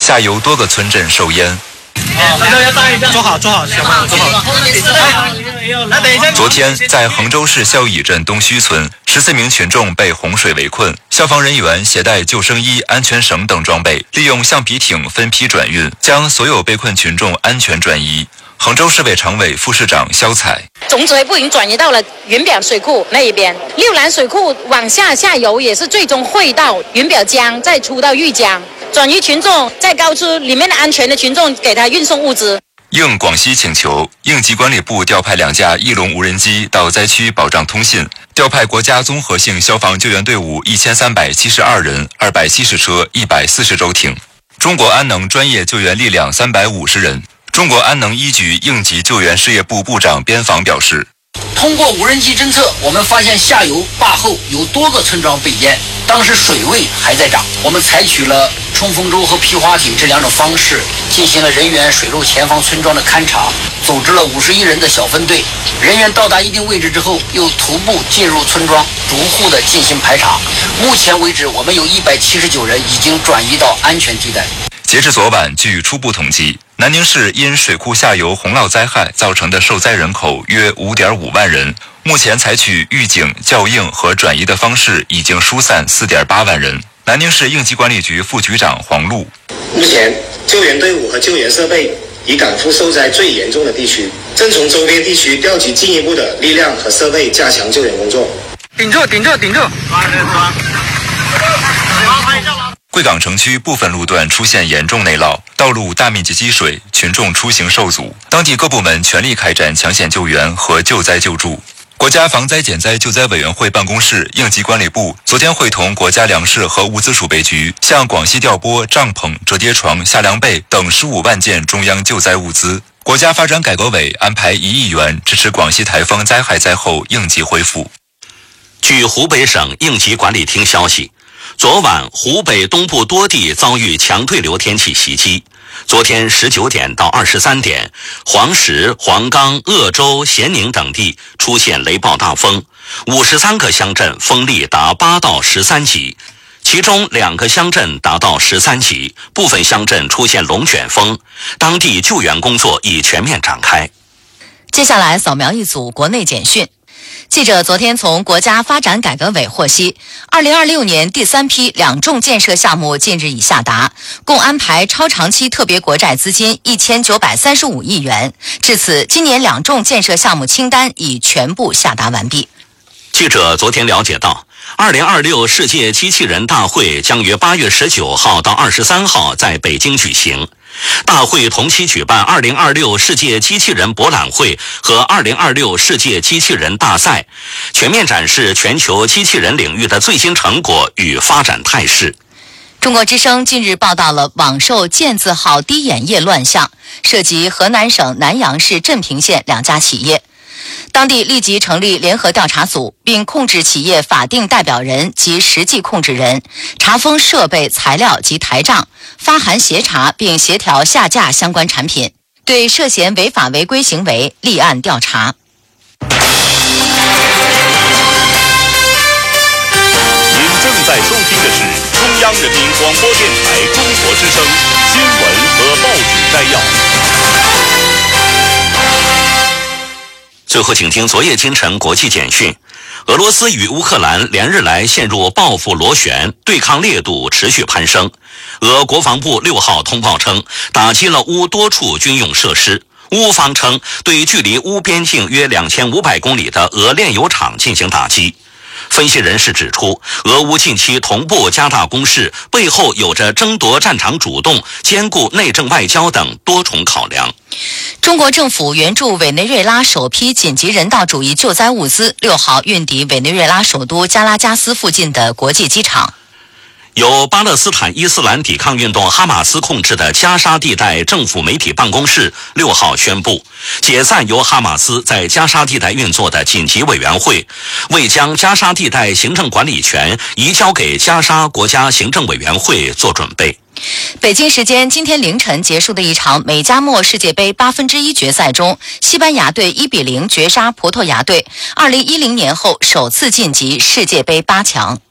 下游多个村镇受淹。 坐好，小朋友坐好。 昨天，在衡州市孝义镇东圩村，14名群众被洪水围困，消防人员携带救生衣、安全绳等装备，利用橡皮艇分批转运，将所有被困群众安全转移。衡州市委常委、副市长肖彩， 总指挥部已经转移到了云表水库那一边，六兰水库往下游也是最终汇到云表江，再出到玉江，转移群众，在高处里面的安全的群众给他运送物资。 应广西请求，应急管理部调派2架翼龙无人机到灾区保障通信，调派国家综合性消防救援队伍1372人、270车、140舟艇，中国安能专业救援力量350人。中国安能一局应急救援事业部部长边防表示， 通过无人机侦测，我们发现下游坝后有多个村庄被淹，当时水位还在涨。我们采取了冲锋舟和皮划艇这2种方式，进行了人员水陆前方村庄的勘察，组织了51人的小分队。人员到达一定位置之后，又徒步进入村庄，逐户的进行排查。目前为止，我们有179人已经转移到安全地带。 截至昨晚，据初步统计，南宁市因水库下游洪涝灾害造成的受灾人口约5.5万人，目前采取预警、校应和转移的方式，已经疏散4.8万人。南宁市应急管理局副局长黄璐， 目前救援队伍和救援设备已赶赴受灾最严重的地区，正从周边地区调集进一步的力量和设备，加强救援工作。 顶住！ 贵港城区部分路段出现严重内涝，道路大面积积水，群众出行受阻。当地各部门全力开展抢险救援和救灾救助。国家防灾减灾救灾委员会办公室、应急管理部昨天会同国家粮食和物资储备局，向广西调拨帐篷、折叠床、夏凉被等15万件中央救灾物资。国家发展改革委安排1亿元支持广西台风灾害灾后应急恢复。 据湖北省应急管理厅消息，昨晚湖北东部多地遭遇强对流天气袭击。昨天19点到23点，黄石、黄冈、鄂州、咸宁等地出现雷暴大风，53个乡镇风力达8到13级，其中2个乡镇达到13级，部分乡镇出现龙卷风，当地救援工作已全面展开。 接下来扫描一组国内简讯。记者昨天从国家发展改革委获悉，2026年第3批2重建设项目近日已下达，共安排超长期特别国债资金1935亿元。至此，今年2重建设项目清单已全部下达完毕。 记者昨天了解到，2026世界机器人大会将于8月19号到23号在北京举行。大会同期举办2026世界机器人博览会和2026世界机器人大赛，全面展示全球机器人领域的最新成果与发展态势。 中国之声近日报道了网售健字号滴眼液乱象，涉及河南省南阳市镇平县2家企业。当地立即成立联合调查组，并控制企业法定代表人及实际控制人，查封设备、材料及台账，发函协查并协调下架相关产品，对涉嫌违法违规行为立案调查。 您正在收听的是中央人民广播电台中国之声新闻和报纸摘要。 最后请听昨夜今晨国际简讯。俄罗斯与乌克兰连日来陷入报复螺旋，对抗烈度持续攀升。俄国防部6号通报称，打击了乌多处军用设施。乌方称对距离乌边境约2500公里的俄炼油厂进行打击。分析人士指出，俄乌近期同步加大攻势，背后有着争夺战场主动、兼顾内政外交等多重考量。 中国政府援助委内瑞拉首批紧急人道主义救灾物资6号运抵委内瑞拉首都加拉加斯附近的国际机场。 由巴勒斯坦伊斯兰抵抗运动哈马斯控制的加沙地带政府媒体办公室6号宣布，解散由哈马斯在加沙地带运作的紧急委员会，为将加沙地带行政管理权移交给加沙国家行政委员会做准备。 北京时间今天凌晨结束的一场美加墨世界杯1/8决赛中，西班牙队1比0绝杀葡萄牙队，2010年后首次晋级世界杯8强。